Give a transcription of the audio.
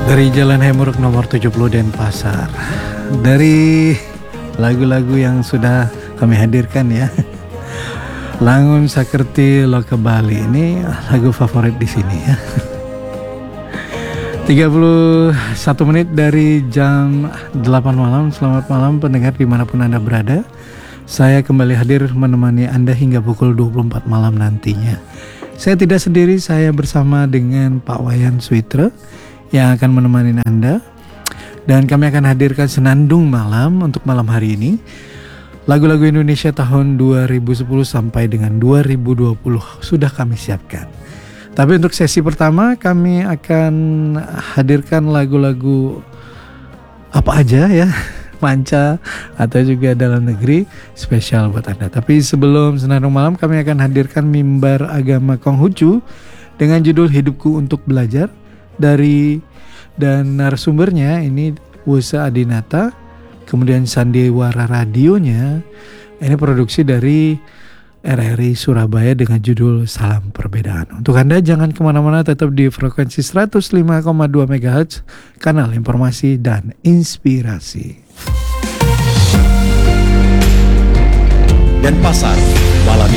Dari Jalan Hemuruk nomor 70 Denpasar. Dari lagu-lagu yang sudah kami hadirkan ya. Langun Sakerti Loka Bali ini lagu favorit di sini ya. 31 menit dari jam 8 malam. Selamat malam pendengar dimanapun Anda berada. Saya kembali hadir menemani Anda hingga pukul 24 malam nantinya. Saya tidak sendiri, saya bersama dengan Pak Wayan Suitra yang akan menemani Anda. Dan kami akan hadirkan senandung malam untuk malam hari ini. Lagu-lagu Indonesia tahun 2010 sampai dengan 2020 sudah kami siapkan. Tapi untuk sesi pertama kami akan hadirkan lagu-lagu apa aja ya, manca atau juga dalam negeri spesial buat Anda. Tapi sebelum senandung malam kami akan hadirkan mimbar agama Konghucu dengan judul Hidupku Untuk Belajar dan narasumbernya ini Wusa Adinata, kemudian Sandiwara radionya ini produksi dari RRI Surabaya dengan judul Salam Perbedaan. Untuk Anda jangan kemana-mana, tetap di frekuensi 105,2 MHz, kanal informasi dan inspirasi. Denpasar malam